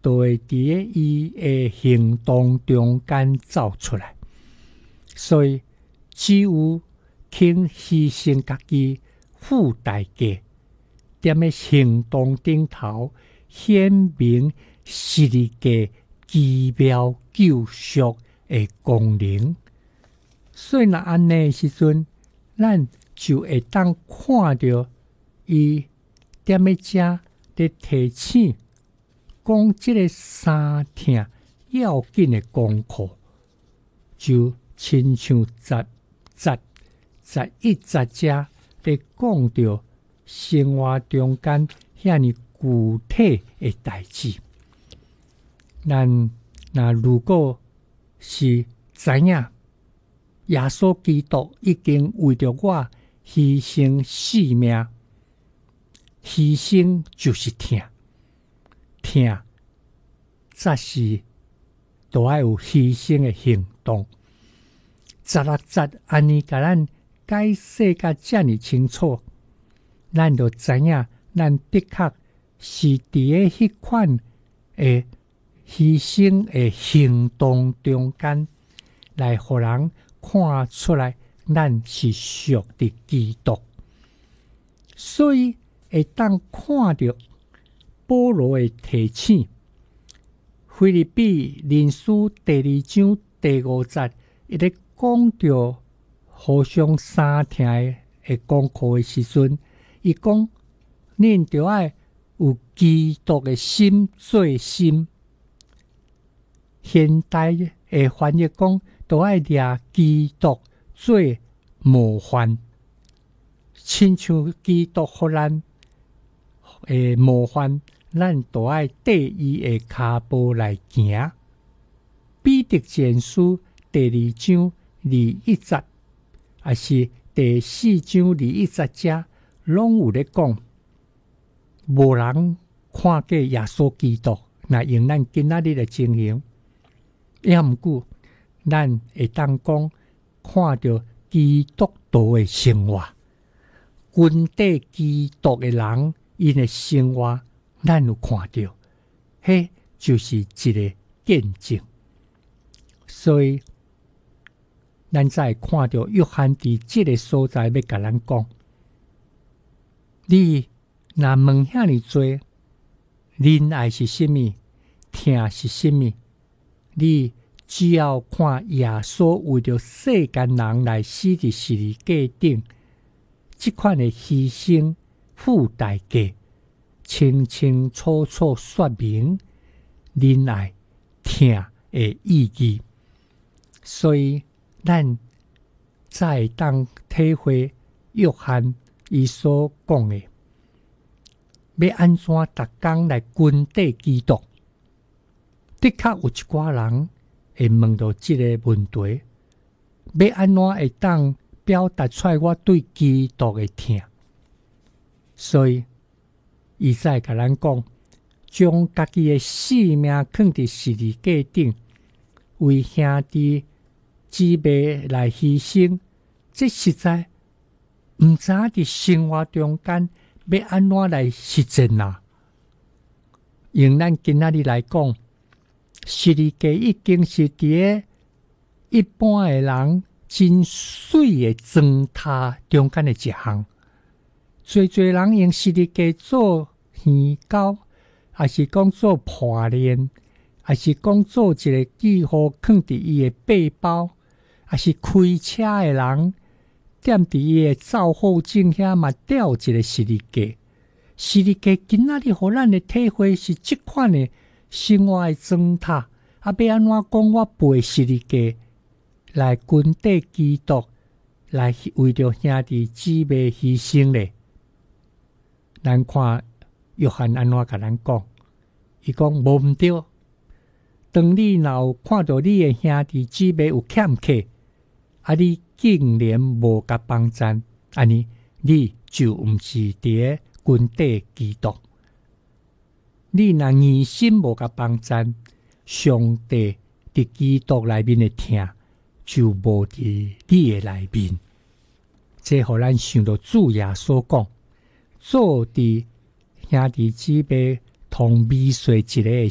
都会伫伊的行动中间走出来。所以只有肯牺牲家己，付代价，踮咧行动顶头显明十字架奇妙救赎的功能。所以若安尼的时阵，咱就会当看到伊踮咧遮咧提醒，讲即个三听要紧的功课，就亲像11节咧讲到生活中间遐尼具体的代志。咱那如果是知影耶稣基督已经为着我牺牲性命，牺牲就是听则是都要有牺牲的行动。16节安尼甲咱解释甲遮尼清楚，咱就知影咱的确是伫咧迄款的牺牲的行动中间，来互人看出来咱是属的基督。所以会当看到保罗的提醒，腓立比人书第2章第5节，伊咧讲到互相三听的功课的时阵，伊讲恁就要有基督的心做心。现代的翻译讲，都要掠基督做模范，亲像基督互咱的模范，咱都要缀伊的骹步来行。彼得前书第2章21节，也是第4章21节遮，拢有咧讲，无人看过耶稣基督，那用咱今仔日的情形。也毋过，咱会当讲看到基督徒的生活，军队基督的人因的生活，咱有看到，迄就是一个见证。所以，咱再看到约翰伫这个所在要甲咱讲，你若问遐尼多，仁爱是甚物？听是甚物？你只要看耶稣为着世间人来死伫十字架顶，这款的牺牲付代价，清清楚楚说明仁爱听的意义。所以咱再当体会约翰伊所讲的，要安怎逐工来军队基督。的确有一寡人会问到这个问题，要安怎会当表达出来我对基督的听？所以伊再甲咱讲，将家己的性命放伫十字架顶，为兄弟姊妹来牺牲，这实在毋知影伫生活中间要安怎来实践啊？用咱今仔日来讲，十字架已经是伫咧一般的人真水的砖塔中间的一项。侪人用十字架做鱼钩，还是讲做破链，还是讲做一个记号放伫伊的背包，还是开车的人踮伫伊的照后镜遐嘛吊一个十字架。十字架今仔日互咱的体会是即款的生活的砖塔，要安怎讲我背十字架来军队基督来为着兄弟姊妹牺牲咧？咱看约翰安怎甲咱讲，伊讲无毋对。当你若有看到你的兄弟姊妹有欠客，你竟然无甲帮赞，安尼你就毋是伫咧军队基督。你若疑心无甲帮赞，上帝伫基督内面的听，就无伫你的内面。这互咱想到主耶稣讲，做伫兄弟姊妹同米碎一个的